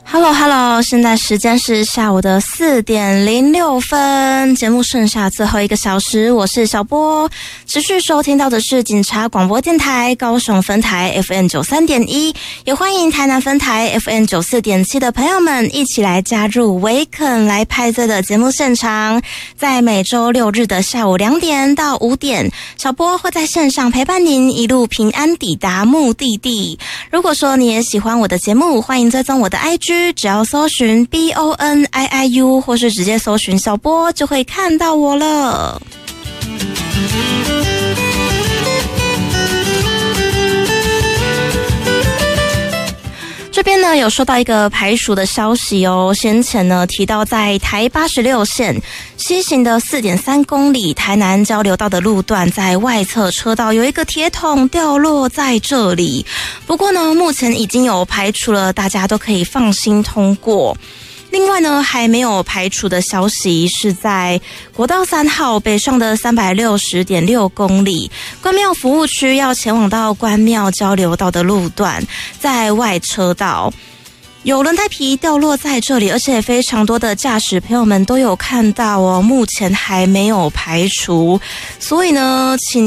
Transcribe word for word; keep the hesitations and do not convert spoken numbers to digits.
Hello Hello， 现在时间是下午的四点零六分，节目剩下最后一个小时，我是小波，持续收听到的是警察广播电台高雄分台 F M 九十三点一， 也欢迎台南分台 F M 九十四点七 的朋友们一起来加入维肯来派对的节目现场。在每周六日的下午两点到五点，小波会在线上陪伴您一路平安抵达目的地。如果说你也喜欢我的节目，欢迎追踪我的 I G，只要搜寻 B O N I I U 或是直接搜寻小波就会看到我了。这边呢有收到一个排除的消息哦，先前呢提到在台八十六线西行的 四点三公里台南交流道的路段，在外侧车道有一个铁桶掉落在这里，不过呢目前已经有排除了，大家都可以放心通过。另外呢，还没有排除的消息是在国道三号北上的 三百六十点六公里关庙服务区要前往到关庙交流道的路段，在外车道有轮胎皮掉落在这里，而且非常多的驾驶朋友们都有看到哦，目前还没有排除，所以呢请